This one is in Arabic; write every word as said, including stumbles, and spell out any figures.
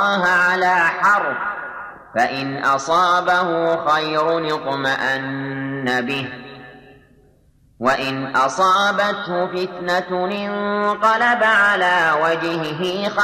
الله على حرف، فإن أصابه خير اطمأن به، وإن أصابته فتنة انقلب على وجهه